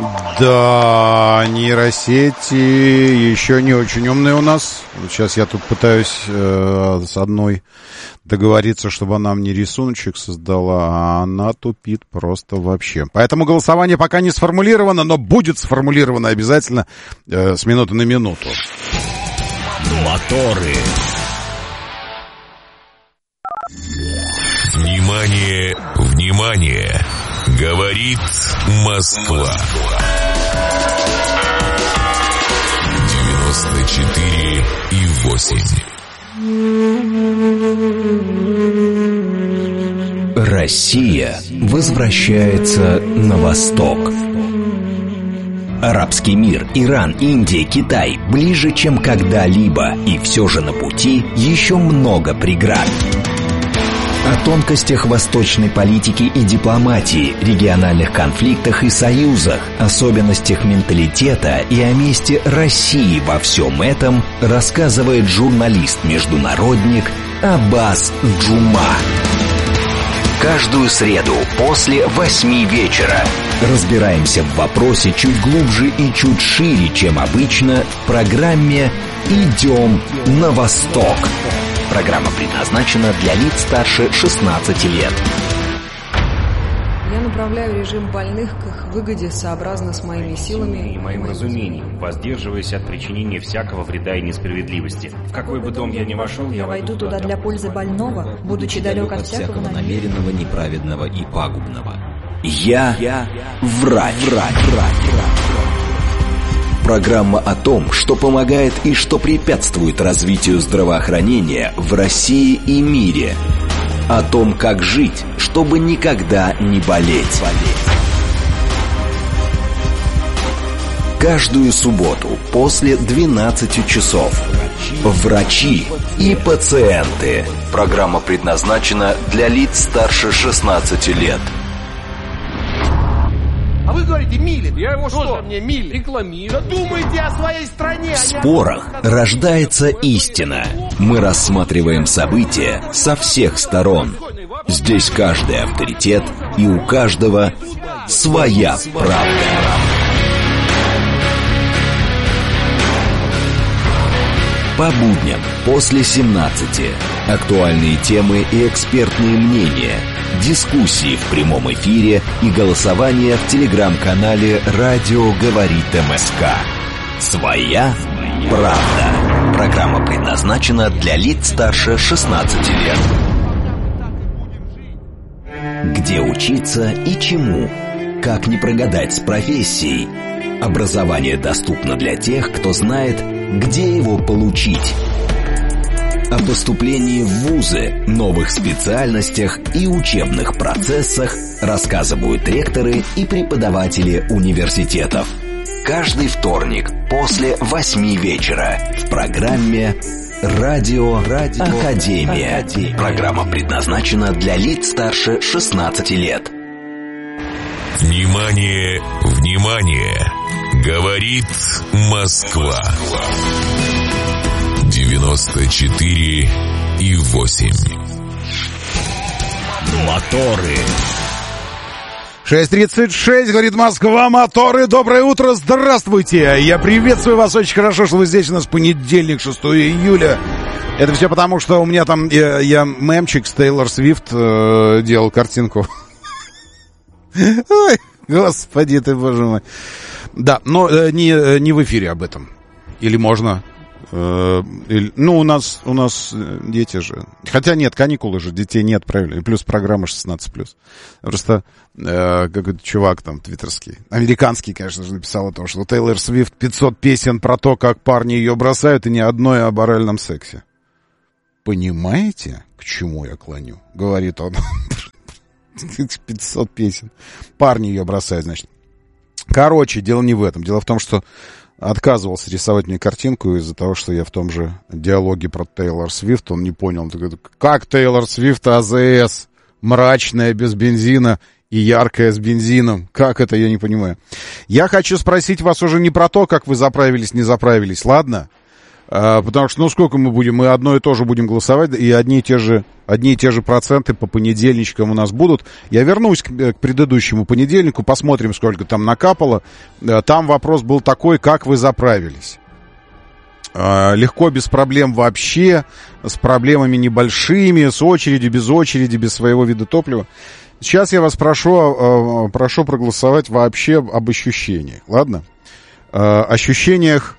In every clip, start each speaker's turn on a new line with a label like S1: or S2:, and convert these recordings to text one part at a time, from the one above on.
S1: Да, нейросети еще не очень умные у нас. Сейчас я тут пытаюсь с одной договориться, чтобы она мне рисуночек создала, а она тупит просто вообще. Поэтому голосование пока не сформулировано, но будет сформулировано обязательно с минуты на минуту.
S2: Моторы. Внимание, внимание! Говорит Москва. 94,8.
S3: Россия возвращается на восток. Арабский мир, Иран, Индия, Китай ближе, чем когда-либо, и все же на пути еще много преград. О тонкостях восточной политики и дипломатии, региональных конфликтах и союзах, особенностях менталитета и о месте России во всем этом рассказывает журналист-международник Аббас Джума. Каждую среду после 8 вечера разбираемся в вопросе чуть глубже и чуть шире, чем обычно, в программе «Идем на восток». Программа предназначена для лиц старше 16 лет.
S4: Я направляю режим больных к их выгоде сообразно с моими силами
S5: и моим разумением, воздерживаясь от причинения всякого вреда и несправедливости. В какой бы дом я ни вошел,
S4: я войду туда для пользы больного, будучи далек от всякого
S3: намеренного, неправедного и пагубного. Я врач. Программа о том, что помогает и что препятствует развитию здравоохранения в России и мире. О том, как жить, чтобы никогда не болеть. Каждую субботу после 12 часов. Врачи и пациенты. Программа предназначена для лиц старше 16 лет.
S6: А вы говорите, Милин. Я его что? Мне Милин рекламирую. Думайте о своей стране.
S3: В спорах рождается истина. Мы рассматриваем события со всех сторон. Здесь каждый авторитет, и у каждого своя правда. По будням после 17. Актуальные темы и экспертные мнения. Дискуссии в прямом эфире и голосование в телеграм-канале «Радио говорит МСК». Своя правда. Программа предназначена для лиц старше 16 лет. Где учиться и чему? Как не прогадать с профессией? Образование доступно для тех, кто знает, где его получить. О поступлении в вузы, новых специальностях и учебных процессах рассказывают ректоры и преподаватели университетов. Каждый вторник после 8 вечера в программе «Радио Академия». Программа предназначена для лиц старше 16 лет.
S2: Внимание, внимание! Говорит Москва. 94,8. Моторы.
S1: 6:36, говорит Москва, моторы, доброе утро, здравствуйте! Я приветствую вас, очень хорошо, что вы здесь, у нас понедельник, 6 июля. Это все потому, что у меня там, я мемчик с Тейлор Свифт делал картинку. Ой, господи ты, боже мой. Да, но не в эфире об этом. Или можно... Ну, у нас дети же. Хотя нет, каникулы же, детей не отправили. И плюс программа 16+. Просто какой-то чувак там твиттерский, американский, конечно же, написал о том, что Тейлор Свифт 500 песен про то, как парни ее бросают, и ни одной об оральном сексе. Понимаете, к чему я клоню? Говорит он. 500 песен. Парни ее бросают, значит. Короче, дело не в этом. Дело в том, что отказывался рисовать мне картинку из-за того, что я в том же диалоге про Тейлор Свифт, он не понял. Он такой, как Тейлор Свифт АЗС? Мрачная, без бензина, и яркая с бензином. Как это, я не понимаю. Я хочу спросить вас уже не про то, как вы заправились, не заправились, ладно? Потому что, сколько мы будем? Мы одно и то же будем голосовать, и одни и те же проценты по понедельничкам у нас будут. Я вернусь к предыдущему понедельнику, посмотрим, сколько там накапало. Там вопрос был такой, как вы заправились. Легко, без проблем вообще, с проблемами небольшими, с очередью, без своего вида топлива. Сейчас я вас прошу проголосовать вообще об ощущениях, ладно? Ощущениях.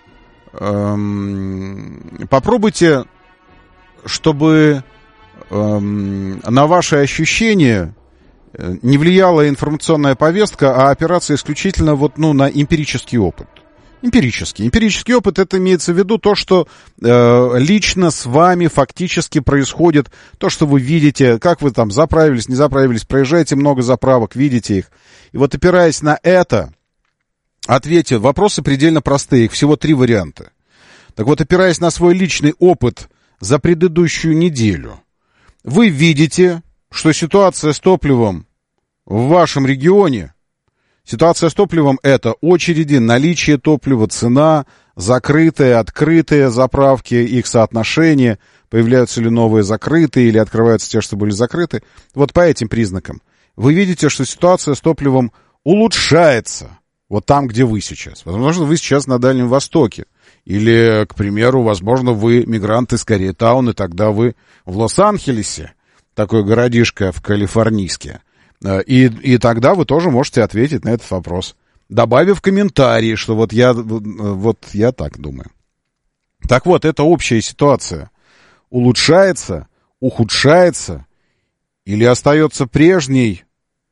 S1: Попробуйте, чтобы на ваши ощущения не влияла информационная повестка, а опираться исключительно на эмпирический опыт. Эмпирический опыт, это имеется в виду то, что лично с вами фактически происходит, то, что вы видите, как вы там заправились, не заправились, проезжаете много заправок, видите их. И вот опираясь на это, ответьте, вопросы предельно простые, их всего 3 варианта. Так вот, опираясь на свой личный опыт за предыдущую неделю, вы видите, что ситуация с топливом в вашем регионе, ситуация с топливом — это очереди, наличие топлива, цена, закрытые, открытые заправки, их соотношение, появляются ли новые закрытые или открываются те, что были закрыты. Вот по этим признакам вы видите, что ситуация с топливом улучшается. Вот там, где вы сейчас. Возможно, вы сейчас на Дальнем Востоке. Или, к примеру, возможно, вы мигрант из Корейтаун, и тогда вы в Лос-Анджелесе, такой городишко в Калифорнийске. И тогда вы тоже можете ответить на этот вопрос, добавив комментарий, что вот я так думаю. Так вот, эта общая ситуация улучшается, ухудшается или остается прежней,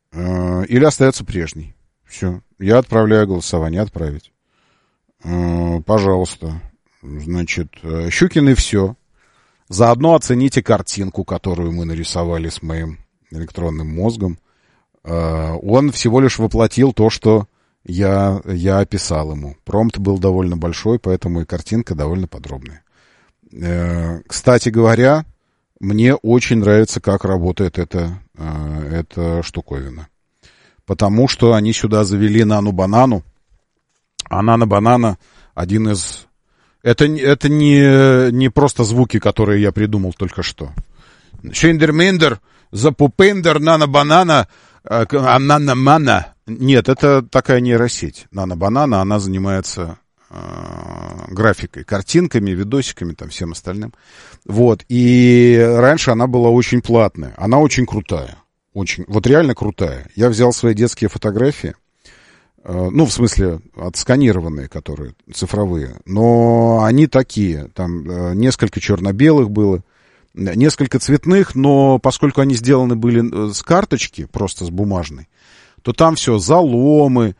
S1: Все, я отправляю голосование, отправить. Пожалуйста. Значит, Щукин и все. Заодно оцените картинку, которую мы нарисовали с моим электронным мозгом. Он всего лишь воплотил то, что я описал ему. Промпт был довольно большой, поэтому и картинка довольно подробная. Кстати говоря, мне очень нравится, как работает эта штуковина. Потому что они сюда завели нану-банану. А нано-банана один из... Это не просто звуки, которые я придумал только что. Шиндер-миндер, запупендер, нано-банана, нано-мана. Нет, это такая нейросеть. Нано-банана, она занимается графикой, картинками, видосиками, там, всем остальным. Вот. И раньше она была очень платная. Она очень крутая. Очень, вот реально крутая. Я взял свои детские фотографии, в смысле, отсканированные, которые цифровые, но они такие, там несколько черно-белых было, несколько цветных, но поскольку они сделаны были с карточки, просто с бумажной, то там все, заломы,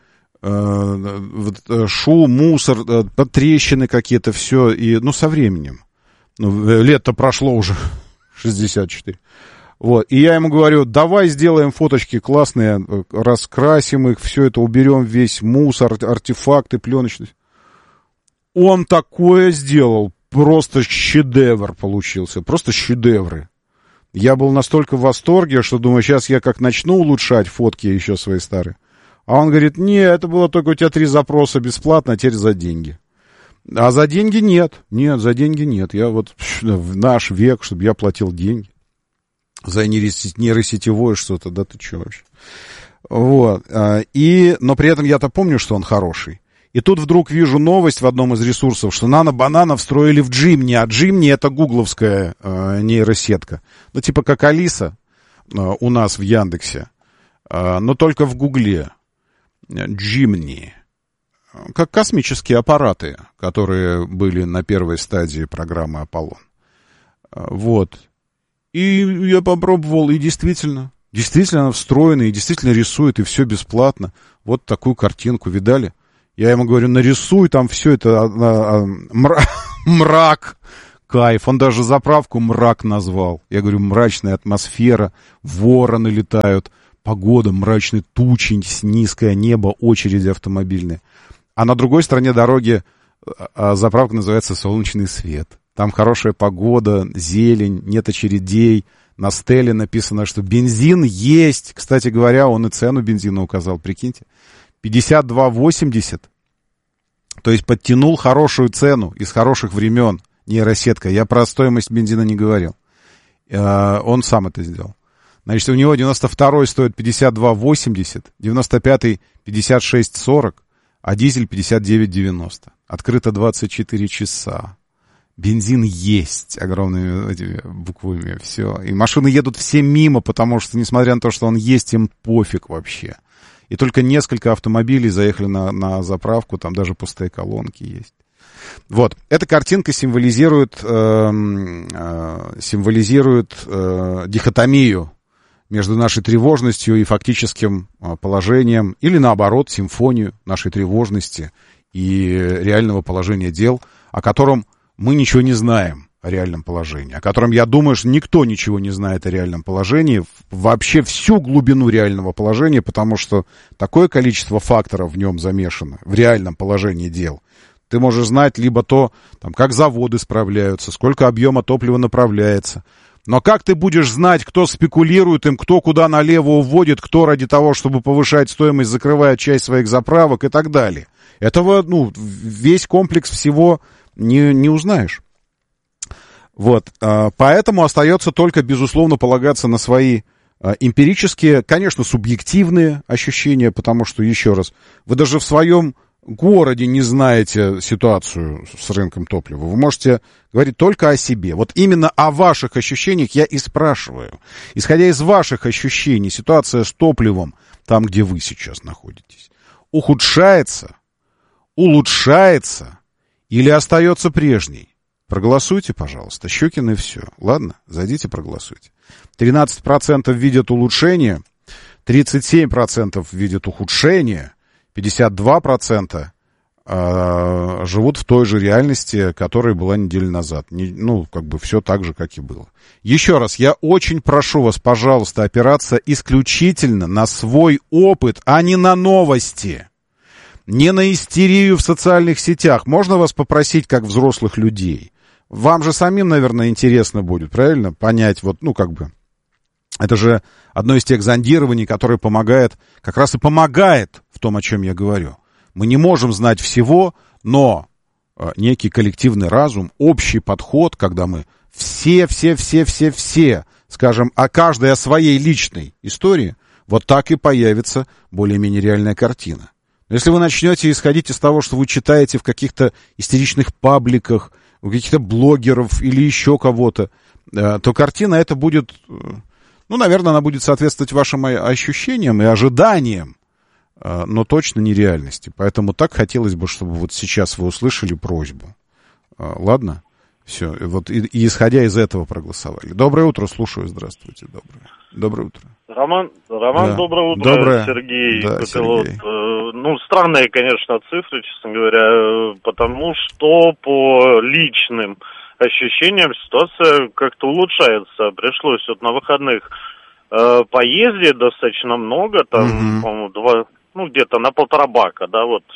S1: шум, мусор, трещины какие-то, все, и, со временем. Лето прошло уже 64. Вот. И я ему говорю, давай сделаем фоточки классные, раскрасим их, все это, уберем весь мусор, артефакты, пленочность. Он такое сделал, просто шедевр получился, просто шедевры. Я был настолько в восторге, что думаю, сейчас я как начну улучшать фотки еще свои старые. А он говорит, это было только у тебя 3 запроса бесплатно, а теперь за деньги. А за деньги нет, за деньги нет. Я вот в наш век, чтобы я платил деньги. За нейросетевое что-то, да ты что вообще? Вот. Но при этом я-то помню, что он хороший. И тут вдруг вижу новость в одном из ресурсов, что нано-банана встроили в Джимни, а Джимни — это гугловская нейросетка. Типа как Алиса у нас в Яндексе, но только в Гугле. Джимни. Как космические аппараты, которые были на первой стадии программы «Аполлон». Вот. И я попробовал, и действительно она встроена, и действительно рисует, и все бесплатно. Вот такую картинку, видали? Я ему говорю, нарисуй там все это, мрак, кайф. Он даже заправку «Мрак» назвал. Я говорю, мрачная атмосфера, вороны летают, погода, мрачные тучи, низкое небо, очереди автомобильные. А на другой стороне дороги заправка называется «Солнечный свет». Там хорошая погода, зелень, нет очередей. На стеле написано, что бензин есть. Кстати говоря, он и цену бензина указал, прикиньте. 52,80. То есть подтянул хорошую цену из хороших времен. нейросетка. Я про стоимость бензина не говорил. Он сам это сделал. Значит, у него 92-й стоит 52,80, 95-й 56,40, а дизель 59,90. Открыто 24 часа. Бензин есть огромными этими буквами. Все. И машины едут все мимо, потому что, несмотря на то, что он есть, им пофиг вообще. И только несколько автомобилей заехали на заправку, там даже пустые колонки есть. Вот. Эта картинка символизирует дихотомию между нашей тревожностью и фактическим положением, или наоборот, симфонию нашей тревожности и реального положения дел, о котором мы ничего не знаем, о реальном положении, о котором, я думаю, что никто ничего не знает о реальном положении, вообще всю глубину реального положения, потому что такое количество факторов в нем замешано, в реальном положении дел. Ты можешь знать либо то, там, как заводы справляются, сколько объема топлива направляется. Но как ты будешь знать, кто спекулирует им, кто куда налево уводит, кто ради того, чтобы повышать стоимость, закрывает часть своих заправок и так далее. Этого, весь комплекс всего не узнаешь. Вот, поэтому остается только, безусловно, полагаться на свои эмпирические, конечно, субъективные ощущения, потому что, еще раз, вы даже в своем городе не знаете ситуацию с рынком топлива. Вы можете говорить только о себе. Вот именно о ваших ощущениях я и спрашиваю. Исходя из ваших ощущений, ситуация с топливом, там, где вы сейчас находитесь, ухудшается, улучшается или остается прежней? Проголосуйте, пожалуйста. Щукин и все. Ладно? Зайдите, проголосуйте. 13% видят улучшение, 37% видят ухудшение, 52% живут в той же реальности, которая была неделю назад. Все так же, как и было. Еще раз, я очень прошу вас, пожалуйста, опираться исключительно на свой опыт, а не на новости. Не на истерию в социальных сетях. Можно вас попросить, как взрослых людей? Вам же самим, наверное, интересно будет, правильно? Понять, это же одно из тех зондирований, которое помогает, как раз и помогает в том, о чем я говорю. Мы не можем знать всего, но некий коллективный разум, общий подход, когда мы все, скажем, о каждой о своей личной истории, вот так и появится более-менее реальная картина. Но если вы начнете исходить из того, что вы читаете в каких-то истеричных пабликах, у каких-то блогеров или еще кого-то, то картина эта будет... наверное, она будет соответствовать вашим ощущениям и ожиданиям, но точно не реальности. Поэтому так хотелось бы, чтобы вот сейчас вы услышали просьбу. Ладно? Все. И исходя из этого проголосовали. Доброе утро, слушаю. Здравствуйте. Доброе утро.
S7: Роман,
S1: да.
S7: Доброе утро.
S1: Доброе.
S7: Сергей.
S1: Да, Сергей.
S7: Странные, конечно, цифры, честно говоря, потому что по личным ощущениям ситуация как-то улучшается. Пришлось на выходных поездить достаточно много, там, по-моему, где-то на 1,5 бака, да,